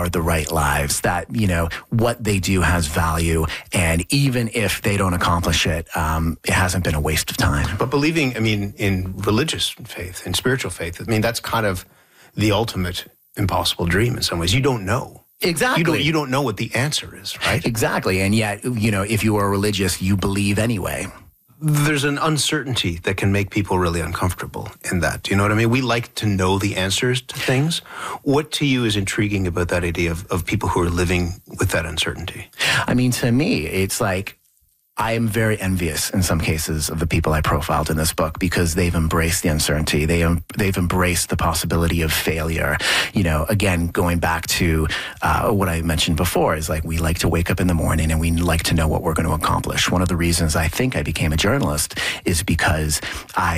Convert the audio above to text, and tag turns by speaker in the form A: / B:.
A: are the right lives, that, what they do has value. And even if they don't accomplish it, it hasn't been a waste of time.
B: But believing, in religious faith, in spiritual faith, that's kind of the ultimate impossible dream in some ways. You don't know.
A: Exactly.
B: You don't know what the answer is, right?
A: Exactly. And yet, if you are religious, you believe anyway.
B: There's an uncertainty that can make people really uncomfortable in that. Do you know what I mean? We like to know the answers to things. What to you is intriguing about that idea of people who are living with that uncertainty?
A: To me, it's like, I am very envious in some cases of the people I profiled in this book, because they've embraced the uncertainty. They've embraced the possibility of failure. Again, going back to what I mentioned before, is like, we like to wake up in the morning and we like to know what we're going to accomplish. One of the reasons I think I became a journalist is because I